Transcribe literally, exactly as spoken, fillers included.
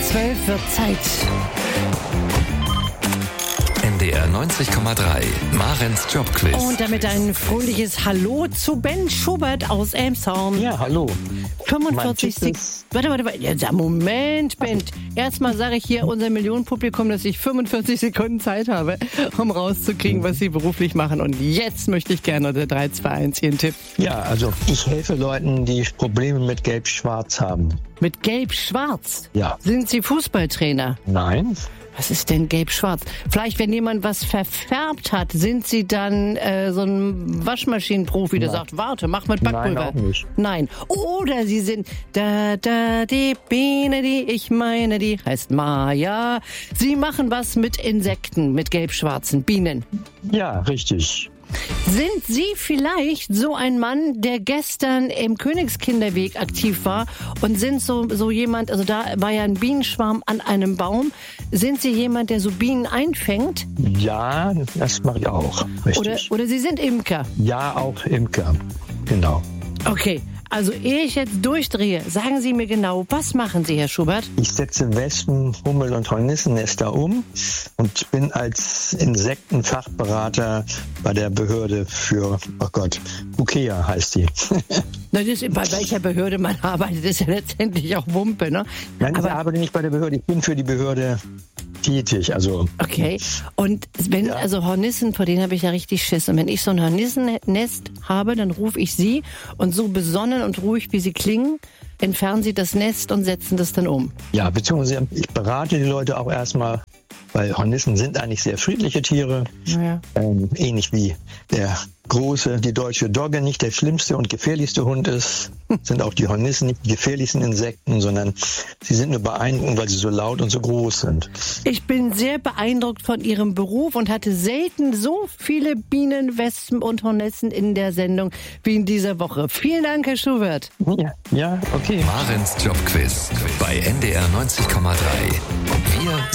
zwölf wird Zeit. N D R neunzig Komma drei, Marens Jobquiz. Und damit ein fröhliches Hallo zu Ben Schubert aus Elmshorn. Ja, hallo. fünfundvierzig Sekunden. Warte, warte, warte. Ja, Moment, Ben. Erstmal sage ich hier unser Millionenpublikum, dass ich fünfundvierzig Sekunden Zeit habe, um rauszukriegen, was sie beruflich machen. Und jetzt möchte ich gerne unter drei zwei eins Ihren Tipp. Ja, also ich helfe Leuten, die Probleme mit Gelb-Schwarz haben. Mit Gelb-Schwarz? Ja. Sind Sie Fußballtrainer? Nein. Was ist denn Gelb-Schwarz? Vielleicht, wenn jemand was verfärbt hat, sind Sie dann äh, so ein Waschmaschinenprofi, der Nein. sagt, warte, mach mit Backpulver. Nein, auch nicht. Nein. Oder Sie sind da, da, die Biene, die ich meine, die heißt Maja. Sie machen was mit Insekten, mit gelb-schwarzen Bienen. Ja, richtig. Sind Sie vielleicht so ein Mann, der gestern im Königskinderweg aktiv war und sind so, so jemand, also da war ja ein Bienenschwarm an einem Baum. Sind Sie jemand, der so Bienen einfängt? Ja, das mache ich auch. Richtig. Oder, oder Sie sind Imker? Ja, auch Imker. Genau. Okay, also ehe ich jetzt durchdrehe, sagen Sie mir genau, was machen Sie, Herr Schubert? Ich setze Wespen, Hummel- und Hornissennester um und bin als Insektenfachberater bei der Behörde für, oh Gott, Bukea heißt die. Na, das ist, bei welcher Behörde man arbeitet, ist ja letztendlich auch Wumpe, ne? Nein, ich Aber, arbeite nicht bei der Behörde, ich bin für die Behörde tätig. Also, okay, und wenn, Ja. also Hornissen, vor denen habe ich ja richtig Schiss. Und wenn ich so ein Hornissennest habe, dann rufe ich Sie und so besonnen und ruhig, wie Sie klingen, entfernen Sie das Nest und setzen das dann um. ja, beziehungsweise ich berate die Leute auch erstmal, weil Hornissen sind eigentlich sehr friedliche Tiere, Naja. ähm, ähnlich wie der große, die deutsche Dogge nicht der schlimmste und gefährlichste Hund ist, sind auch die Hornissen nicht die gefährlichsten Insekten, sondern sie sind nur beeindruckend, weil sie so laut und so groß sind. Ich bin sehr beeindruckt von Ihrem Beruf und hatte selten so viele Bienen, Wespen und Hornissen in der Sendung wie in dieser Woche. Vielen Dank, Herr Schubert. Ja, ja, okay. Marens Jobquiz bei N D R neunzig Komma drei. Wir